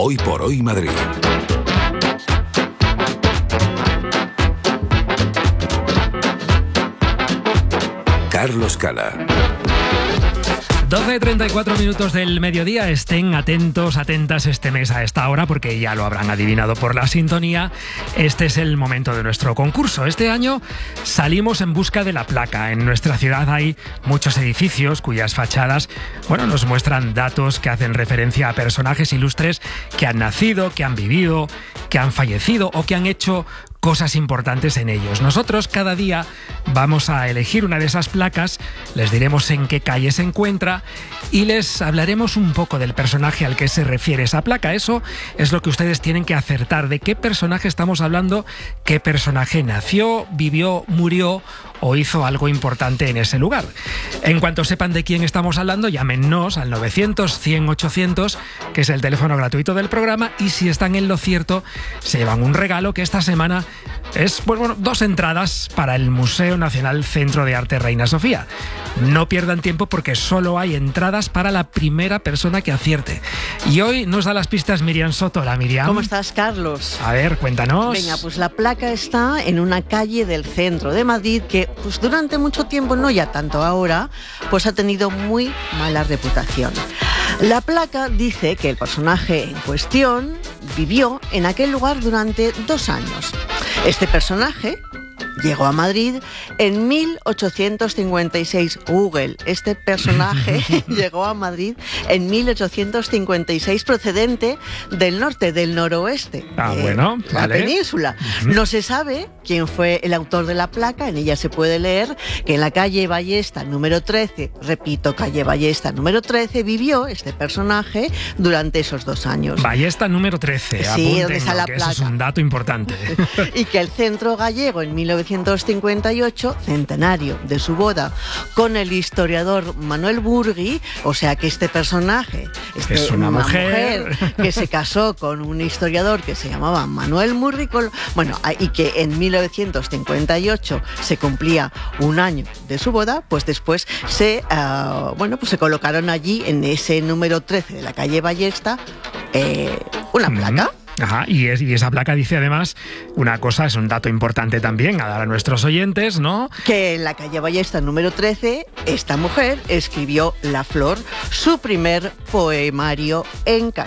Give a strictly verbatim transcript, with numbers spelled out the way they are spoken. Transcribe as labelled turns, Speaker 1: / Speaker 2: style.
Speaker 1: Hoy por Hoy Madrid. Carlos Cala.
Speaker 2: doce y treinta y cuatro minutos del mediodía. Estén atentos, atentas este mes a esta hora, porque ya lo habrán adivinado por la sintonía. Este es el momento de nuestro concurso. Este año salimos en busca de la placa. En nuestra ciudad hay muchos edificios cuyas fachadas, bueno, nos muestran datos que hacen referencia a personajes ilustres que han nacido, que han vivido, que han fallecido o que han hecho cosas importantes en ellos. Nosotros cada día vamos a elegir una de esas placas, les diremos en qué calle se encuentra y les hablaremos un poco del personaje al que se refiere esa placa. Eso es lo que ustedes tienen que acertar, de qué personaje estamos hablando, qué personaje nació, vivió, murió o hizo algo importante en ese lugar. En cuanto sepan de quién estamos hablando, llámenos al novecientos, cien, ochocientos, que es el teléfono gratuito del programa, y si están en lo cierto, se llevan un regalo que esta semana es, pues bueno, dos entradas para el Museo Nacional Centro de Arte Reina Sofía. No pierdan tiempo porque solo hay entradas para la primera persona que acierte. Y hoy nos da las pistas Miriam Soto. Hola, Miriam.
Speaker 3: ¿Cómo estás, Carlos?
Speaker 2: A ver, cuéntanos.
Speaker 3: Venga, pues la placa está en una calle del centro de Madrid que pues durante mucho tiempo, no ya tanto ahora, pues ha tenido muy mala reputación. La placa dice que el personaje en cuestión vivió en aquel lugar durante dos años. Este personaje llegó a Madrid en mil ochocientos cincuenta y seis. Google, este personaje llegó a Madrid en mil ochocientos cincuenta y seis procedente del norte, del noroeste.
Speaker 2: Ah,
Speaker 3: de
Speaker 2: bueno,
Speaker 3: la
Speaker 2: vale.
Speaker 3: península. Uh-huh. No se sabe quién fue el autor de la placa. En ella se puede leer que en la calle Ballesta número trece, repito, calle Ballesta número trece, vivió este personaje durante esos dos años.
Speaker 2: Ballesta número trece,
Speaker 3: sí, donde está la
Speaker 2: que
Speaker 3: placa.
Speaker 2: Eso es un dato importante.
Speaker 3: Y que el centro gallego en mil novecientos cincuenta y ocho, centenario de su boda con el historiador Manuel Burgui, o sea que este personaje este,
Speaker 2: es una, una mujer.
Speaker 3: mujer que se casó con un historiador que se llamaba Manuel Burgui, con, bueno, y que en mil novecientos cincuenta y ocho se cumplía un año de su boda, pues después se, uh, bueno, pues se colocaron allí en ese número trece de la calle Ballesta eh, una placa.
Speaker 2: Mm-hmm. Ajá, y, es, y esa placa dice además una cosa, es un dato importante también a dar a nuestros oyentes, ¿no?
Speaker 3: Que en la calle Ballesta número trece, esta mujer escribió La Flor, su primer poemario en castellano.